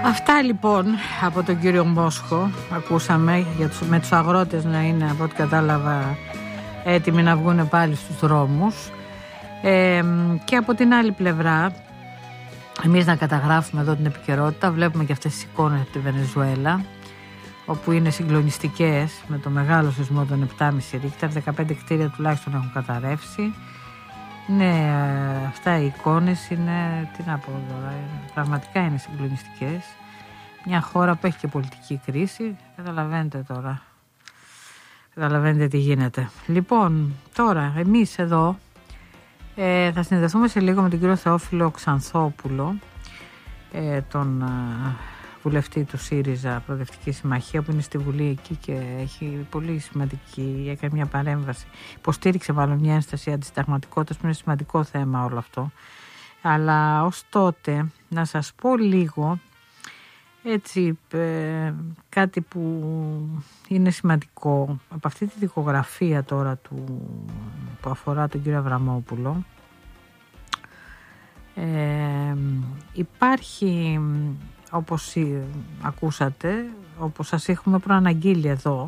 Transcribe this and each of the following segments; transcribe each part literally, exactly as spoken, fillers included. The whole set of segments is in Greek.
Αυτά λοιπόν από τον κύριο Μόσχο ακούσαμε για τους, με τους αγρότες να είναι από ό,τι κατάλαβα έτοιμοι να βγουν πάλι στους δρόμους, ε, και από την άλλη πλευρά εμείς να καταγράφουμε εδώ την επικαιρότητα. Βλέπουμε και αυτές τις εικόνες από τη Βενεζουέλα, όπου είναι συγκλονιστικές, με το μεγάλο σεισμό των επτά κόμμα πέντε ρίχτερ, δεκαπέντε κτίρια τουλάχιστον έχουν καταρρεύσει. Ναι, αυτά οι εικόνες είναι, τι να πω τώρα, πραγματικά είναι συγκλονιστικές. Μια χώρα που έχει και πολιτική κρίση, καταλαβαίνετε τώρα, καταλαβαίνετε τι γίνεται. Λοιπόν, τώρα εμείς εδώ ε, θα συνδεθούμε σε λίγο με τον κύριο Θεόφιλο Ξανθόπουλο, ε, τον ε, βουλευτή του ΣΥΡΙΖΑ Προοδευτική Συμμαχία, που είναι στη Βουλή εκεί και έχει πολύ σημαντική, έκανε μια παρέμβαση, υποστήριξε μάλλον μια ένσταση αντισυνταγματικότητας, που είναι σημαντικό θέμα όλο αυτό. Αλλά ως τότε να σας πω λίγο έτσι ε, κάτι που είναι σημαντικό από αυτή τη δικογραφία τώρα του, που αφορά τον κύριο Αβραμόπουλο. Ε, υπάρχει, όπως ακούσατε, όπως σας έχουμε προαναγγείλει εδώ,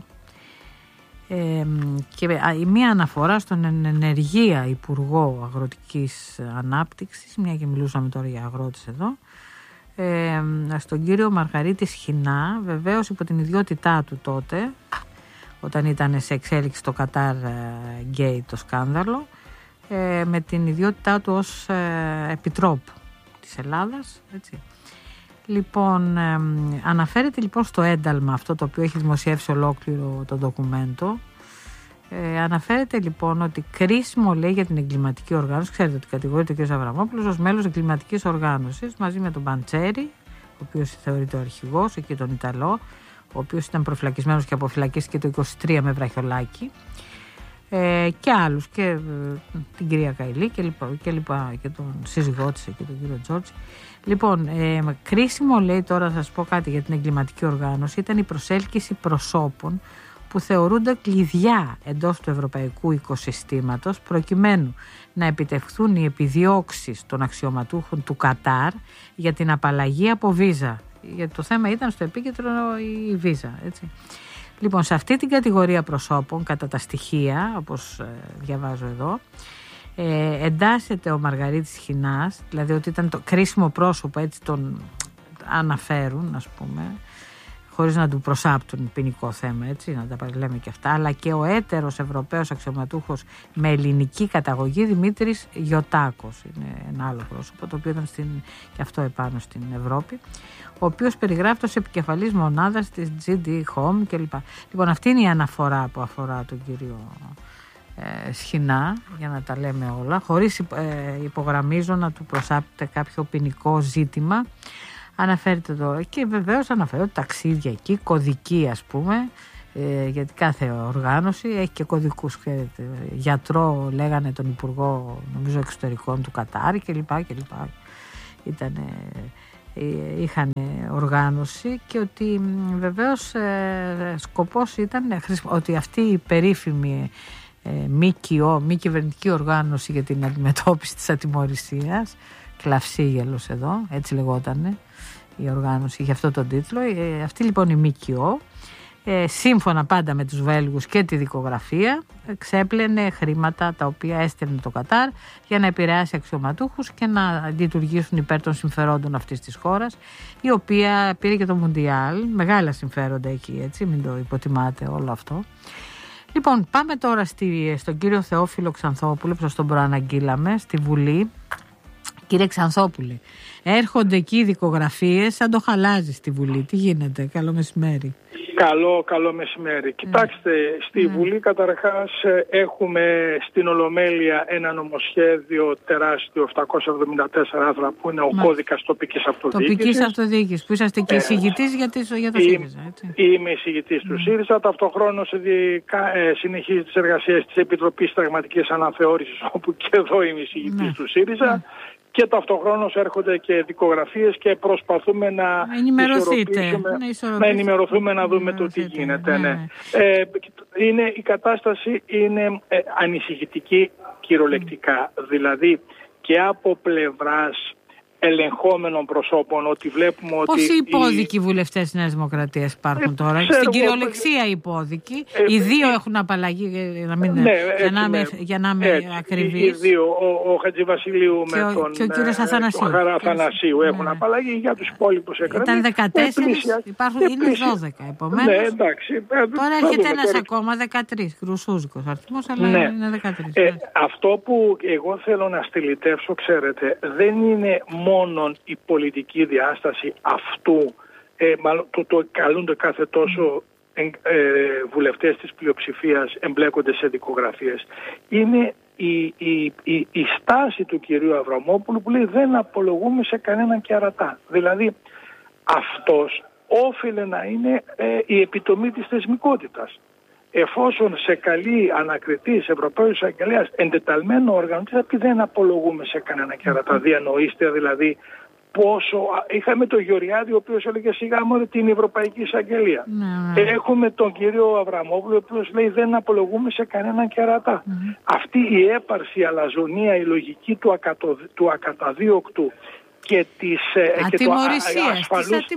ε, και η μία αναφορά στον ενεργεία Υπουργό Αγροτικής Ανάπτυξης, μια και μιλούσαμε τώρα για αγρότες εδώ, ε, στον κύριο Μαργαρίτη Σχοινά, βεβαίως υπό την ιδιότητά του τότε, όταν ήταν σε εξέλιξη το Qatar Gate, το σκάνδαλο, ε, με την ιδιότητά του ως ε, επιτρόπου της Ελλάδας, έτσι. Λοιπόν, ε, αναφέρεται λοιπόν στο ένταλμα αυτό, το οποίο έχει δημοσιεύσει ολόκληρο το ντοκουμέντο. Ε, αναφέρεται λοιπόν ότι κρίσιμο, λέει, για την εγκληματική οργάνωση, ξέρετε ότι κατηγορείται ο κ. Αβραμόπουλος ως μέλος εγκληματικής οργάνωσης, μαζί με τον Παντσέρη, ο οποίος θεωρείται ο αρχηγός, εκεί τον Ιταλό, ο οποίος ήταν προφυλακισμένος και αποφυλακίστηκε το είκοσι τρία με βραχιολάκι, ε, και άλλους, και ε, την κυρία Καηλή και λοιπά, και, λοιπά, και τον σύζυγό της και τον κύριο Τζόρτζη. Λοιπόν, ε, κρίσιμο, λέει, τώρα θα σας πω κάτι για την εγκληματική οργάνωση, ήταν η προσέλκυση προσώπων που θεωρούνται κλειδιά εντός του ευρωπαϊκού οικοσυστήματος, προκειμένου να επιτευχθούν οι επιδιώξεις των αξιωματούχων του Κατάρ για την απαλλαγή από βίζα. Γιατί το θέμα ήταν στο επίκεντρο η βίζα, έτσι. Λοιπόν, σε αυτή την κατηγορία προσώπων, κατά τα στοιχεία, όπως ε, διαβάζω εδώ, ε, εντάσσεται ο Μαργαρίτης Σχοινάς, δηλαδή ότι ήταν το κρίσιμο πρόσωπο, έτσι τον αναφέρουν, ας πούμε, χωρίς να του προσάπτουν ποινικό θέμα, έτσι, να τα παρελέμε και αυτά, αλλά και ο έτερος Ευρωπαίος αξιωματούχος με ελληνική καταγωγή, Δημήτρης Γιωτάκος, είναι ένα άλλο πρόσωπο, το οποίο ήταν στην, και αυτό επάνω στην Ευρώπη, ο οποίος περιγράφεται ως επικεφαλής μονάδας της τζι ντι Home κλπ. Λοιπόν, αυτή είναι η αναφορά που αφορά τον κύριο ε, Σχοινά, για να τα λέμε όλα, χωρίς ε, υπογραμμίζω να του προσάπτεται κάποιο ποινικό ζήτημα. Αναφέρεται τώρα και βεβαίως αναφέρεται ταξίδια εκεί, κωδική, ας πούμε, ε, γιατί κάθε οργάνωση έχει και κωδικούς, ξέρετε, γιατρό λέγανε τον Υπουργό, νομίζω, εξωτερικών του Κατάρ και λοιπά και λοιπά. Ήτανε, ε, είχαν οργάνωση, και ότι βεβαίως ε, σκοπός ήταν ότι αυτή η περίφημη ε, ΜΚΟ, μη κυβερνητική οργάνωση για την αντιμετώπιση της ατιμωρησίας, Κλαυσίγελος εδώ, έτσι λεγότανε η οργάνωση, είχε αυτό τον τίτλο. Ε, αυτή λοιπόν η ΜΚΟ, ε, σύμφωνα πάντα με τους Βέλγους και τη δικογραφία, ξέπλαινε χρήματα τα οποία έστελνε το Κατάρ για να επηρεάσει αξιωματούχους και να λειτουργήσουν υπέρ των συμφερόντων αυτής της χώρας, η οποία πήρε και το Μουντιάλ, μεγάλα συμφέροντα εκεί, έτσι, μην το υποτιμάτε όλο αυτό. Λοιπόν, πάμε τώρα στη, στον κύριο Θεόφιλο Ξανθόπουλο, που σας τον προαναγγείλαμε, στη Βουλή. Κύριε Ξανθόπουλε, έρχονται εκεί οι δικογραφίες, σαν το χαλάζει στη Βουλή. Τι γίνεται? Καλό μεσημέρι. Καλό, καλό μεσημέρι. Mm. Κοιτάξτε, στη mm. Βουλή καταρχάς έχουμε στην Ολομέλεια ένα νομοσχέδιο τεράστιο, επτακόσια εβδομήντα τέσσερα άρθρα, που είναι ο Μα... κώδικας τοπικής αυτοδιοίκησης. Τοπικής αυτοδιοίκησης, που είσαστε και εισηγητής ε, για, για το ΣΥΡΙΖΑ, έτσι. Είμαι εισηγητής mm. του ΣΥΡΙΖΑ. Ταυτοχρόνως ε, συνεχίζει τις εργασίες της Επιτροπής Συνταγματικής Αναθεώρησης, όπου και εδώ είμαι εισηγητής mm. του ΣΥΡΙΖΑ. Mm. Και ταυτοχρόνως έρχονται και δικογραφίες και προσπαθούμε να ενημερωθούμε, να ενημερωθούμε, να δούμε το τι γίνεται. Ναι. Ναι. Ε, είναι, η κατάσταση είναι ε, ανησυχητική κυριολεκτικά. Mm. Δηλαδή και από πλευράς ελεγχόμενων προσώπων, ότι βλέπουμε ότι... Πόσοι υπόδικοι οι... βουλευτές της Νέας Δημοκρατίας υπάρχουν ε, τώρα? Στην κυριολεξία οι υπόδικοι. Ε, οι δύο ε, έχουν απαλλαγή, για να μην, ναι, για να με, για να είμαι ακριβής. Οι δύο, ο, ο Χατζηβασιλείου με ο, τον, και ο κύριος Αθανασίου, τον Χαρά Αθανασίου ναι. έχουν απαλλαγή, για τους υπόλοιπους εκκρεμείς. Ήταν δεκατέσσερις, υπάρχουν, είναι δώδεκα επομένως. Ναι, εντάξει. Τώρα έρχεται ένας τώρα... ακόμα, δεκατρείς, χρυσούζικος αριθμός, αλλά ναι. είναι δεκατρείς. Ε, αυτό που εγώ θέλω να στυλιτεύσω, ξέρετε, δεν είναι μόνο η πολιτική διάσταση αυτού, ε, μάλλον το, το καλούνται κάθε τόσο ε, ε, βουλευτές της πλειοψηφίας εμπλέκονται σε δικογραφίες. Είναι η, η, η, η στάση του κυρίου Αβραμόπουλου που λέει δεν απολογούμε σε κανέναν κερατά. Δηλαδή αυτός όφιλε να είναι ε, η επιτομή της θεσμικότητας. Εφόσον σε καλή ανακριτής Ευρωπαίος Εισαγγελέας εντεταλμένο οργανωτή θα πει δεν απολογούμε σε κανένα κερατά. Διανοείστε δηλαδή πόσο... Είχαμε τον Γεωργιάδη ο οποίος έλεγε σιγά μόνο την Ευρωπαϊκή Εισαγγελία. Mm. Έχουμε τον κύριο Αβραμόπουλο ο οποίος λέει δεν απολογούμε σε κανέναν κερατά. Mm. Αυτή η έπαρση, η αλαζονία, η λογική του, ακατο, του ακαταδίωκτου και της ατιμωρησίας,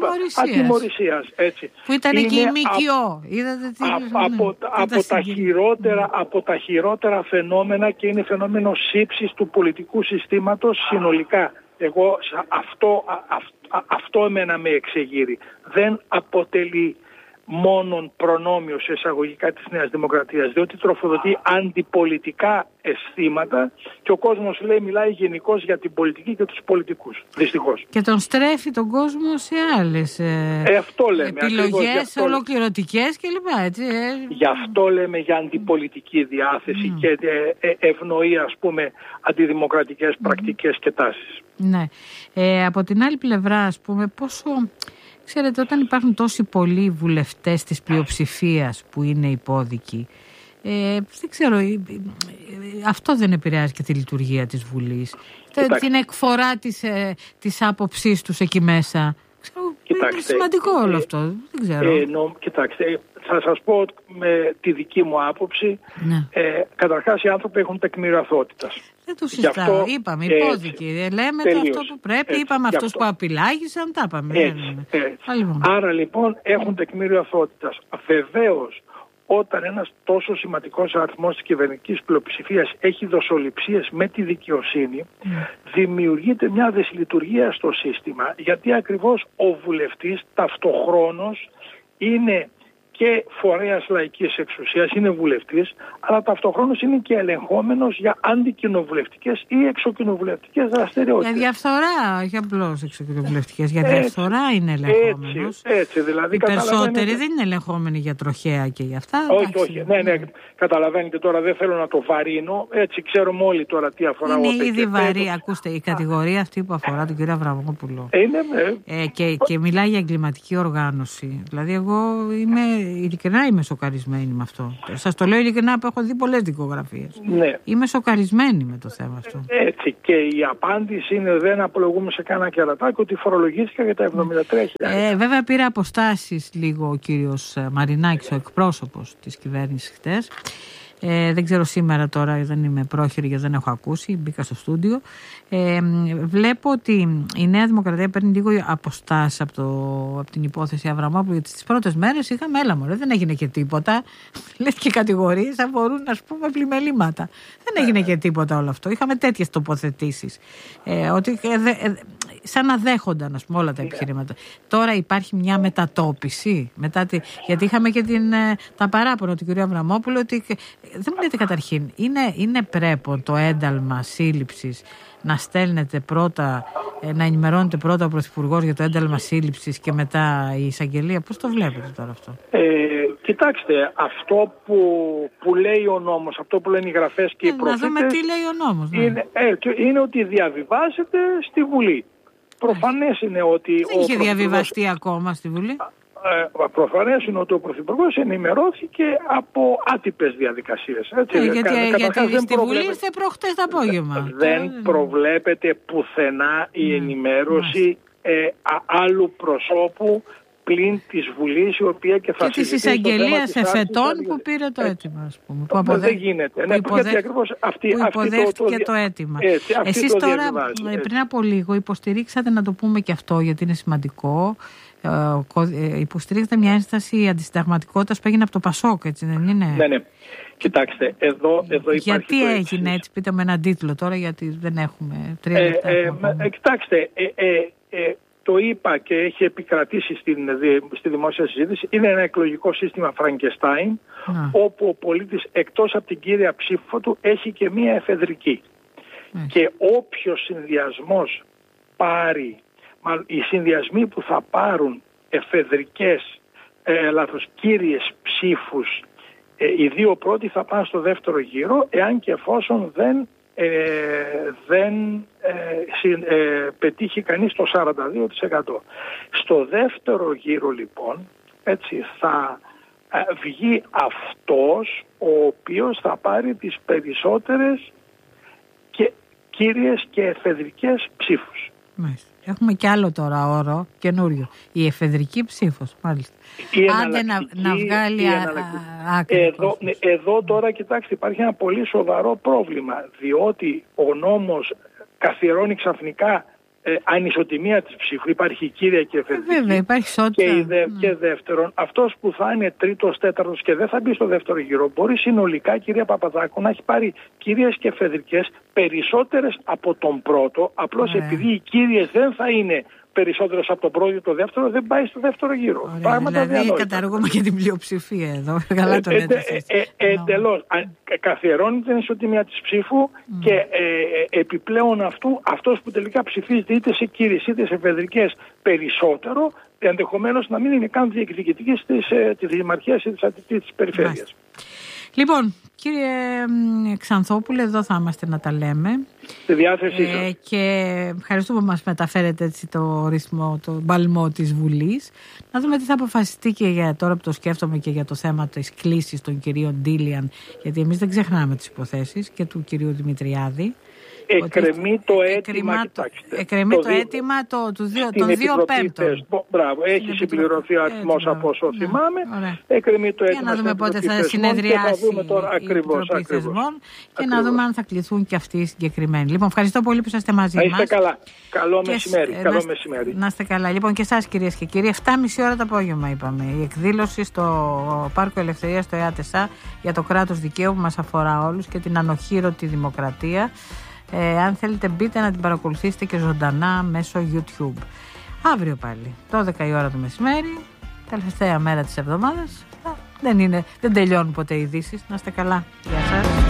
ατιμωρησίας, έτσι. Που ήταν και η ΜΚΟ. Είδατε τι από, από, από, τα χειρότερα, από τα χειρότερα φαινόμενα και είναι φαινόμενο σύψης του πολιτικού συστήματος συνολικά. Εγώ αυτό, αυτό, αυτό εμένα με εξεγείρει. Δεν αποτελεί μόνον προνόμιο σε εισαγωγικά της Νέας Δημοκρατίας, διότι τροφοδοτεί αντιπολιτικά αισθήματα και ο κόσμος λέει, μιλάει γενικώς για την πολιτική και τους πολιτικούς, δυστυχώς. Και τον στρέφει τον κόσμο σε άλλες ε, ε, αυτό λέμε, επιλογές αυτό... ολοκληρωτικές κλπ. Έτσι, ε. Γι' αυτό λέμε για αντιπολιτική διάθεση mm. και ε, ε, ευνοεί ας πούμε αντιδημοκρατικές mm. πρακτικές και τάσεις. Ναι. Ε, από την άλλη πλευρά ας πούμε πόσο... Ξέρετε, όταν υπάρχουν τόσοι πολλοί βουλευτές της πλειοψηφίας που είναι υπόδικοι, ε, δεν ξέρω, ε, ε, αυτό δεν επηρεάζει και τη λειτουργία της Βουλής. Κοιτάξτε. Την εκφορά της, ε, της άποψής τους εκεί μέσα. Ξέρω, είναι σημαντικό όλο ε, αυτό. Δεν ξέρω. Ε, νο, κοιτάξτε, θα σας πω με τη δική μου άποψη. Ναι. Ε, καταρχάς οι άνθρωποι έχουν τεκμήριο αθωότητας. Δεν το συζητάω. Είπαμε, υπόδικοι. Λέμε τελείως, το αυτό που πρέπει. Έτσι, είπαμε αυτούς που απειλάγησαν, τα είπαμε. Έτσι, έτσι. Άρα λοιπόν έχουν τεκμήριο αθωότητας. Βεβαίως, όταν ένας τόσο σημαντικός αριθμός της κυβερνητικής πλειοψηφίας έχει δοσοληψίες με τη δικαιοσύνη, mm. δημιουργείται μια δυσλειτουργία στο σύστημα, γιατί ακριβώς ο βουλευτής ταυτοχρόνως είναι και φορέας λαϊκής εξουσίας, είναι βουλευτής, αλλά ταυτοχρόνως είναι και ελεγχόμενος για αντικοινοβουλευτικές ή εξοκοινοβουλευτικές δραστηριότητες. Για διαφθορά, όχι απλώς εξοκοινοβουλευτικές, για διαφθορά έτσι, είναι ελεγχόμενος. Έτσι, έτσι, δηλαδή, οι περισσότεροι δεν είναι ελεγχόμενοι για τροχέα και για αυτά. Όχι, εντάξει, όχι, ναι, ναι, καταλαβαίνετε τώρα, δεν θέλω να το βαρύνω, έτσι ξέρουμε όλοι τώρα τι αφορά. Είναι ήδη βαρύ, το... ακούστε, η κατηγορία αυτή που αφορά τον κύριο Αβραμόπουλο. Είναι, ναι. ε, και, και μιλάει για εγκληματική οργάνωση. Δηλαδή εγώ είμαι... Ειλικρινά είμαι σοκαρισμένη με αυτό. Σας το λέω ειλικρινά που έχω δει πολλές δικογραφίες. Ναι. Είμαι σοκαρισμένη με το θέμα αυτό. Έτσι. Και η απάντηση είναι δεν απολογούμε σε κανένα κερατάκι ότι φορολογήθηκα για τα εβδομήντα τρία χιλιάδες. Ε, βέβαια πήρε αποστάσεις λίγο ο κύριος Μαρινάκης, ο εκπρόσωπος της κυβέρνησης χτες. Ε, δεν ξέρω σήμερα τώρα, δεν είμαι πρόχειρη γιατί δεν έχω ακούσει, μπήκα στο στούντιο. Ε, βλέπω ότι η Νέα Δημοκρατία παίρνει λίγο αποστάσεις από, από την υπόθεση Αβραμόπουλου, γιατί στις πρώτες μέρες είχαμε έλα μωρέ, δεν έγινε και τίποτα. Λες και κατηγορίες αφορούν ας πούμε πλημελήματα. Δεν έγινε και τίποτα όλο αυτό. Είχαμε τέτοιες τοποθετήσεις. Ε, ότι, ε, δε, ε, σαν να δέχονταν ας πούμε όλα τα επιχειρήματα. Τώρα υπάρχει μια μετατόπιση. Μετά τη, γιατί είχαμε και την, τα παράπονα του κ. Αβραμόπουλου ότι δεν μου λέτε καταρχήν, είναι, είναι πρέπον το ένταλμα σύλληψης να στέλνετε πρώτα, να ενημερώνετε πρώτα ο Πρωθυπουργός για το ένταλμα σύλληψης και μετά η εισαγγελία. Πώς το βλέπετε τώρα αυτό? Ε, κοιτάξτε, αυτό που, που λέει ο νόμος, αυτό που λένε οι γραφές και ε, οι προφήτες... Να δούμε τι λέει ο νόμος. Ναι. Είναι, ε, είναι ότι διαβιβάζεται στη Βουλή. Προφανές είναι ότι... Δεν είχε διαβιβαστεί ακόμα στη Βουλή. Ε, προφανές είναι ότι ο Πρωθυπουργός ενημερώθηκε από άτυπες διαδικασίες. Έτσι, ε, γιατί κα, γιατί δεν στη Βουλή ήρθε προχτές το απόγευμα. Δεν προβλέπεται πουθενά η ενημέρωση ε, α, άλλου προσώπου πλην της Βουλής, η οποία και θα και της εισαγγελίας εφετών που πήρε το αίτημα, ας πούμε. Που αποδέ... Δεν γίνεται. Που ναι, υποδέχ... γιατί ακριβώς αυτή, που υποδέχτηκε αυτή το, το... το αίτημα. Έτσι, Εσείς το τώρα, έτσι. πριν από λίγο, υποστηρίξατε, να το πούμε και αυτό, γιατί είναι σημαντικό, ε, υποστηρίξατε μια ένσταση αντισυνταγματικότητας που έγινε από το Πασόκ, έτσι δεν είναι? Ναι, ναι. Κοιτάξτε, εδώ, εδώ υπάρχει. Γιατί έγινε έτσι, πείτε με έναν τίτλο τώρα, γιατί δεν έχουμε τρία λεπτά. Ε, ε, ε, κοιτάξτε, ε, ε, ε, το είπα και έχει επικρατήσει στην, στη δημόσια συζήτηση, είναι ένα εκλογικό σύστημα Φραγκεστάιν, όπου ο πολίτης εκτός από την κύρια ψήφο του έχει και μία εφεδρική. Mm. Και όποιος συνδυασμός πάρει, οι συνδυασμοί που θα πάρουν εφεδρικές, ε, λάθος, κύριες ψήφους, ε, οι δύο πρώτοι θα πάνε στο δεύτερο γύρο, εάν και εφόσον δεν Ε, δεν ε, συ, ε, πετύχει κανείς το σαράντα δύο τοις εκατό. Στο δεύτερο γύρο λοιπόν, έτσι, θα ε, βγει αυτός ο οποίος θα πάρει τις περισσότερες και κύριες και εφεδρικές ψήφους. Μάλιστα. Έχουμε κι άλλο τώρα όρο καινούριο. Η εφεδρική ψήφος, μάλιστα. Άντε να, να βγάλει άκρη. Εδώ, εδώ τώρα, κοιτάξτε, υπάρχει ένα πολύ σοβαρό πρόβλημα, διότι ο νόμος καθιερώνει ξαφνικά ε, ανισοτιμία της ψήφου. Υπάρχει κύρια και εφεδρική. Ε, βέβαια, υπάρχει ισότητα. Και, δε, και δεύτερον, αυτός που θα είναι τρίτος, τέταρτος και δεν θα μπει στο δεύτερο γύρο, μπορεί συνολικά, κυρία Παπαδάκου, να έχει πάρει κύριες και εφεδρικές περισσότερες από τον πρώτο, απλώς yeah. επειδή οι κύριες δεν θα είναι περισσότερες από τον πρώτο ή το δεύτερο, δεν πάει στο δεύτερο γύρο. Ωραία, πράγματα δηλαδή διανόητα. Καταργούμε και την πλειοψηφία εδώ. Καλά το λέτε εσείς. Ε, ε, εντελώς. Καθιερώνει την ισοτιμία της ψήφου mm. και ε, ε, επιπλέον αυτού, αυτός που τελικά ψηφίζεται είτε σε κύριες είτε σε εφεδρικές περισσότερο, ενδεχομένως να μην είναι καν διεκδικητικής της, ε, της Δημαρχίας ή της, της Περιφέρειας. Λοιπόν, κύριε Ξανθόπουλε, εδώ θα είμαστε να τα λέμε. Στη διάθεσή σας. Ε, και ευχαριστούμε που μας μεταφέρετε έτσι το ρυθμό, το μπαλμό της Βουλής. Να δούμε τι θα αποφασιστεί και για τώρα που το σκέφτομαι και για το θέμα της κλήσης των κυρίων Ντίλιαν, γιατί εμείς δεν ξεχνάμε τις υποθέσεις, και του κυρίου Δημητριάδη. Εκκρεμεί το αίτημα, κοιτάξτε. Εκκρεμεί το, το αίτημα το, του δύο, των δύο πέμπτων. Μπράβο, έχει συμπληρωθεί ο αριθμός από όσο ναι, θυμάμαι. Εκκρεμεί το αίτημα. Για να δούμε πότε θα συνεδριάσει η Επιτροπή Θεσμών και να δούμε αν θα κληθούν και αυτοί οι συγκεκριμένοι. Λοιπόν, ευχαριστώ πολύ που είσαστε μαζί μας. Να είστε καλά. Καλό μεσημέρι. Και, καλό μεσημέρι. Να είστε καλά. Λοιπόν, και εσάς κυρίες και κύριοι, εφτά και μισή ώρα το απόγευμα είπαμε. Η εκδήλωση στο Πάρκο Ελευθερίας στο ΕΑΤΕΣΑ για το κράτος δικαίου που μας αφορά όλους και την ανοχήρωτη δημοκρατία. Ε, αν θέλετε μπείτε να την παρακολουθήσετε και ζωντανά μέσω YouTube. Αύριο πάλι, δώδεκα η ώρα το μεσημέρι, τελευταία μέρα της εβδομάδας. Δεν, είναι, δεν τελειώνουν ποτέ οι ειδήσεις. Να είστε καλά. Γεια σας.